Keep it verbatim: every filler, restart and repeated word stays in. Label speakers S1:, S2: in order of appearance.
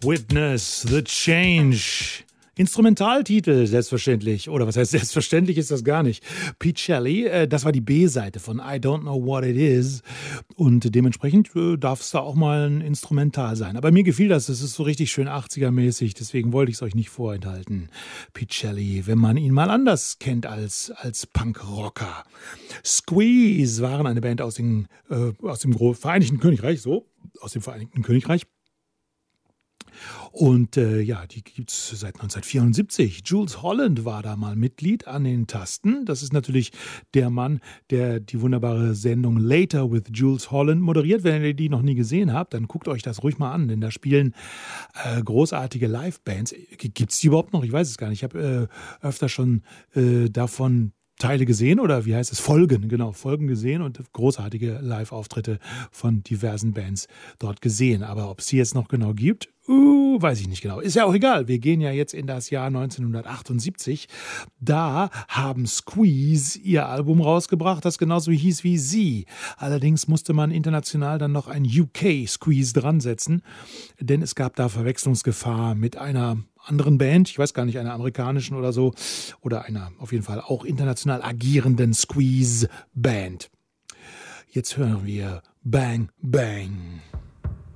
S1: Witness the Change. Instrumentaltitel, selbstverständlich. Oder was heißt selbstverständlich, ist das gar nicht. Pete Shelley, äh, das war die B-Seite von I Don't Know What It Is. Und dementsprechend äh, darf es da auch mal ein Instrumental sein. Aber mir gefiel das, es ist so richtig schön achtziger-mäßig, deswegen wollte ich es euch nicht vorenthalten. Pete Shelley, wenn man ihn mal anders kennt als, als Punkrocker. Squeeze waren eine Band aus, den, äh, aus dem Vereinigten Königreich, so, aus dem Vereinigten Königreich. Und äh, ja, die gibt es seit neunzehnhundertvierundsiebzig. Jools Holland war da mal Mitglied an den Tasten. Das ist natürlich der Mann, der die wunderbare Sendung Later with Jools Holland moderiert. Wenn ihr die noch nie gesehen habt, dann guckt euch das ruhig mal an, denn da spielen äh, großartige Live-Bands. Gibt es die überhaupt noch? Ich weiß es gar nicht. Ich habe äh, öfter schon äh, davon Teile gesehen oder wie heißt es? Folgen, genau, Folgen gesehen und großartige Live-Auftritte von diversen Bands dort gesehen. Aber ob es sie jetzt noch genau gibt, uh, weiß ich nicht genau. Ist ja auch egal. Wir gehen ja jetzt in das Jahr neunzehnhundertachtundsiebzig. Da haben Squeeze ihr Album rausgebracht, das genauso hieß wie sie. Allerdings musste man international dann noch ein U K-Squeeze dran setzen, denn es gab da Verwechslungsgefahr mit einer anderen Band, ich weiß gar nicht, einer amerikanischen oder so, oder einer auf jeden Fall auch international agierenden Squeeze-Band. Jetzt hören wir Bang Bang.